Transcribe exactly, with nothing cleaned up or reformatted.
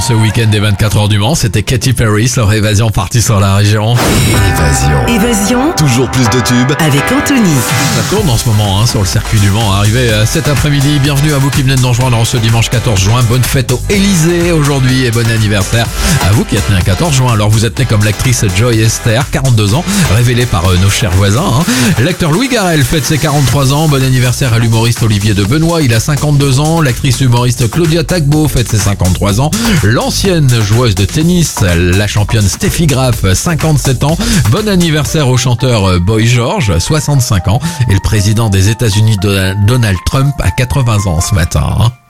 ce week-end des vingt-quatre heures du Mans, c'était Katy Perry, leur évasion partie sur la région. Évasion. Évasion Toujours plus de tubes. avec Anthony. Ça tourne en ce moment hein, sur le circuit du Mans. Arrivé euh, cet après-midi, bienvenue à vous qui venez de nous rejoindre en ce dimanche quatorze juin. Bonne fête au Élysée aujourd'hui et bon anniversaire à vous qui êtes né un quatorze juin. Alors vous êtes né comme l'actrice Joy Esther, quarante-deux ans, révélée par euh, nos chers voisins. Hein. L'acteur Louis Garrel fête ses quarante-trois ans. Bon anniversaire à l'humoriste Olivier de Benoît, il a cinquante-deux ans. L'actrice humoriste Claudia Tagbo fête ses cinquante-trois ans. L'ancienne joueuse de tennis, la championne Steffi Graf, cinquante-sept ans. Bon anniversaire au chanteur Boy George, soixante-cinq ans. Et le président des États-Unis Donald Trump a quatre-vingts ans ce matin. Hein.